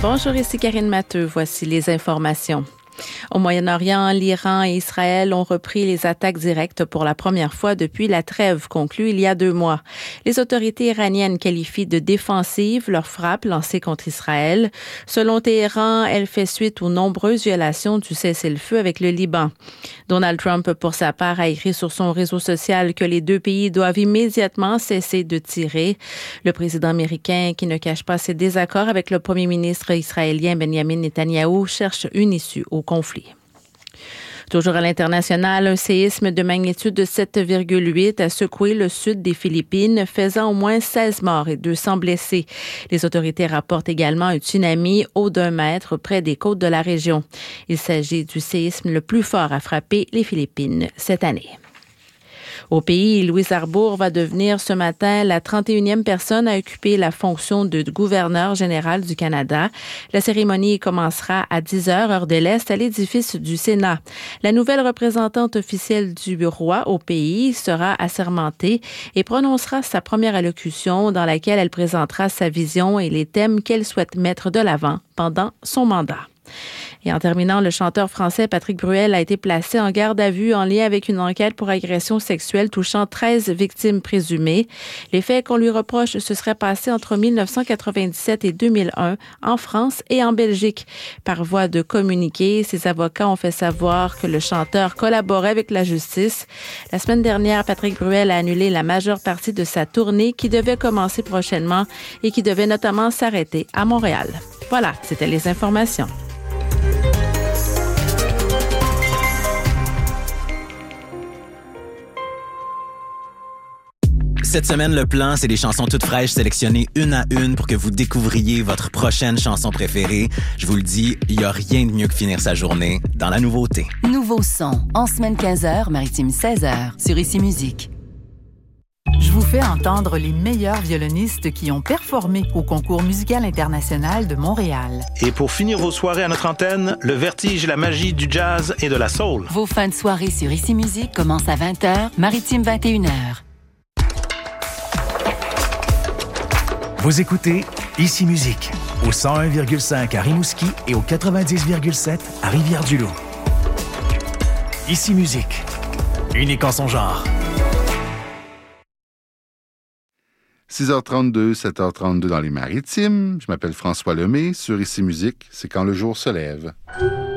Bonjour, ici Karine Matteux. Voici les informations. Au Moyen-Orient, l'Iran et Israël ont repris les attaques directes pour la première fois depuis la trêve conclue il y a 2 mois. Les autorités iraniennes qualifient de défensive leurs frappes lancées contre Israël. Selon Téhéran, elle fait suite aux nombreuses violations du cessez-le-feu avec le Liban. Donald Trump, pour sa part, a écrit sur son réseau social que les 2 pays doivent immédiatement cesser de tirer. Le président américain, qui ne cache pas ses désaccords avec le premier ministre israélien Benjamin Netanyahou, cherche une issue au conflit. Toujours à l'international, un séisme de magnitude de 7,8 a secoué le sud des Philippines, faisant au moins 16 morts et 200 blessés. Les autorités rapportent également un tsunami haut d'1 mètre près des côtes de la région. Il s'agit du séisme le plus fort à frapper les Philippines cette année. Au pays, Louise Arbour va devenir ce matin la 31e personne à occuper la fonction de gouverneur général du Canada. La cérémonie commencera à 10h, heure de l'Est, à l'édifice du Sénat. La nouvelle représentante officielle du roi au pays sera assermentée et prononcera sa première allocution dans laquelle elle présentera sa vision et les thèmes qu'elle souhaite mettre de l'avant pendant son mandat. Et en terminant, le chanteur français Patrick Bruel a été placé en garde à vue en lien avec une enquête pour agression sexuelle touchant 13 victimes présumées. Les faits qu'on lui reproche se seraient passés entre 1997 et 2001 en France et en Belgique. Par voie de communiqué, ses avocats ont fait savoir que le chanteur collaborait avec la justice. La semaine dernière, Patrick Bruel a annulé la majeure partie de sa tournée qui devait commencer prochainement et qui devait notamment s'arrêter à Montréal. Voilà, c'était les informations. Cette semaine, le plan, c'est des chansons toutes fraîches sélectionnées une à une pour que vous découvriez votre prochaine chanson préférée. Je vous le dis, il n'y a rien de mieux que finir sa journée dans la nouveauté. Nouveau son, en semaine 15h, maritime 16h, sur Ici Musique. Je vous fais entendre les meilleurs violonistes qui ont performé au Concours musical international de Montréal. Et pour finir vos soirées à notre antenne, le vertige et la magie du jazz et de la soul. Vos fins de soirée sur Ici Musique commencent à 20h, maritime 21h. Vous écoutez Ici Musique, au 101,5 à Rimouski et au 90,7 à Rivière-du-Loup. Ici Musique, unique en son genre. 6h32, 7h32 dans les Maritimes. Je m'appelle François Lemay. Sur Ici Musique, c'est quand le jour se lève.